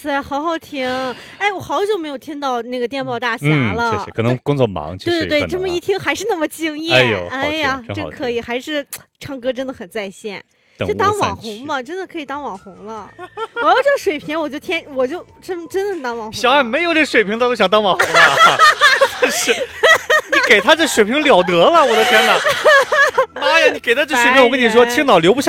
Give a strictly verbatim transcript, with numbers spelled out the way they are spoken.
塞，好好听！哎，我好久没有听到那个电报大侠了。 嗯，谢谢。可能工作忙， 对对对，这么一听还是那么惊艳。 哎呦， 哎呀，真可以，还是唱歌真的很在线。就当网红嘛，真的可以当网红了。我要这水平，我就天，我就真真的当网红。 小安没有这水平，他都想当网红了。真是，你给他这水平了得了，我的天哪！妈呀，你给他这水平，我跟你说，青岛留不下。